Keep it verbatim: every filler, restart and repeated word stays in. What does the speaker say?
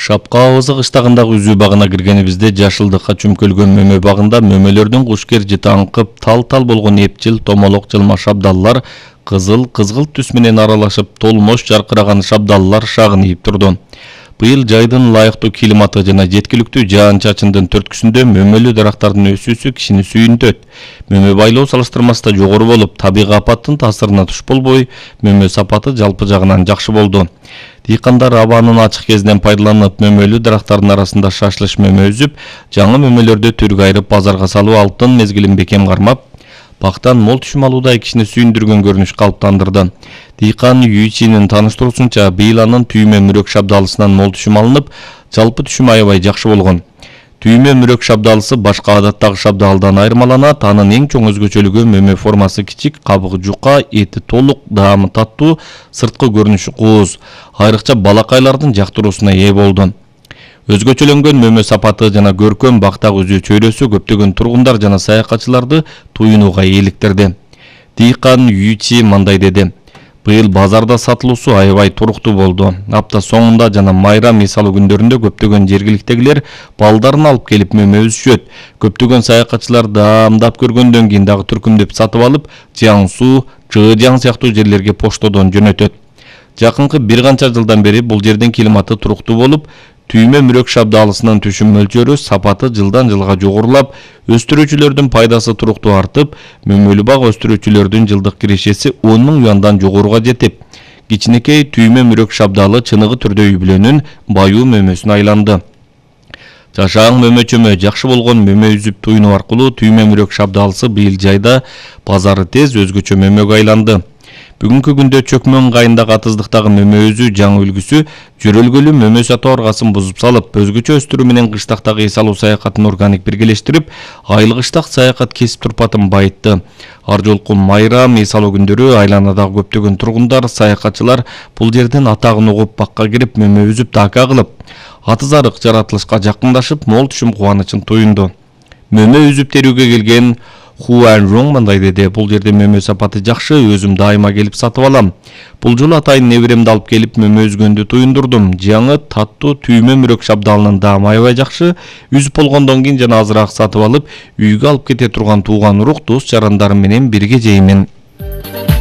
Шапка Абызы кыштагындагы үзүү багына киргенибизде жашылдыкка чүмкөлгөн мөмө багында мөмөлөрдүн кушкер жыты аңкып тал-тал болгон эпчил, томолок жылма шабдаллар кызыл, кызгылт түс менен аралашып толмош жаркыраган шабдаллар шагынып турду. Быйыл жайдын ылайыктуу климаты жана жеткиликтүү жаан-чачындын түрткүсүндө мөмөлүү дарактардын өсүүсү кишини сүйүнтөт. Мөмө байлоо салыштырмасында жогору болуп, табигый апаттын таасирына туш болбой, мөмө сапаты жалпы жагынан жакшы болду. Дыйкандар абанын ачык кезинен пайдаланып, мөмөлүү дарактардын арасында шашлыш мөмө үзүп, жаңы мөмөлөрдү түргө айырып базарга салуу алтын мезгилин бекем кармап, бактан мол түшүм алуудай кишини сүйүндүргөн көрүнүш калыптандырды. Дыйкан Юичинин тааныштыруусунча, быйыл анын түймө мүрөк шабдалысынан мол түшүм алынып, жалпы түшүм аябай жакшы болгон. Түймө мүрөк шабдалысы башка адаттагы шабдалдан айырмаланат, анын эң чоң өзгөчөлүгү мөмө формасы кичик, кабыгы жука, эти толук, даамы таттуу, сырткы көрүнүшү кооз. Айрыкча балакайлардын жактыруусуна ээ болду. Өзгөчөлөнгөн мөмө сапаты жана көркөм бактак үзүү чөйрөсү көптөгөн тургундар жана саякатчыларды туюнууга eeliktirdi. Дыйкан Юичи мындай деди: Быйыл базарда сатылуусу аябай туруктуу болду. Апта соңунда жана майрам мисалы күндөрүндө көптөгөн жергиликтегилер балдарын алып келип мөмө үзүшөт. Көптөгөн саякатчылар даамдап көргөндөн кийин дагы түркүмдөп сатып алып, Жиаңсу, Чжэжяң сыяктуу жерлерге поштодон жөнөтөт. Жакынкы бир канча жылдан бери бул жердин климаты туруктуу болуп, түймө мүрөк шабдалысынын түшүм мөлчөрү сапаты жылдан жылга жогорулап, өстүрүүчүлөрдүн пайдасы туруктуу артып, мөмөлүү бак өстүрүүчүлөрдүн жылдык кирешеси он миң юандан жогоруга жетип, кичинекей түймө мүрөк шабдалы чыныгы түрдө үй бүлөнүн баюу мөмөсүнө айланды. Жашаң мөмө-чөмө жакшы болгон мөмө үзүп туюнуу аркылуу түймө мүрөк шабдалысы быйыл жайда базары тез өзгөчө мөмөгө айланды. Бүгүнкү күндө чөкмөн кайындагы атыздыктагы мөмө үзүү жаңы үлгүсү жөрөлгөлүү мөмө сатуу аргасын бузуп салып, өзгөчө өстүрүү менен кыштактагы эс алуу саякатын органик биргелештирип, айыл кыштак саякат кесип турпатын байытты. Ар жолку майрам эс алуу күндөрү айланадагы көптөгөн тургундар, саякатчылар бул жерден атагын угуп бакка кирип мөмө үзүп така кылып, атыз арык жаратылышка жакындашып, мол түшүм кубанычын туюнду. Мөмө үзүп терүүгө келген Хуан Жон мындай деди: Бул жерде мөмө сапаты жакшы, өзүм дайыма келип сатып алам. Бул жолу атайын неберемди алып келип мөмө үзгөндү туюндурдум. Жаңы таттуу түймө мүрөк шабдалынын даамы аябай жакшы. Үзүп болгондон кийин жана азыраак сатып алып, үйгө алып кете турган тууган урук, дос жарандарым менен бирге жеймин.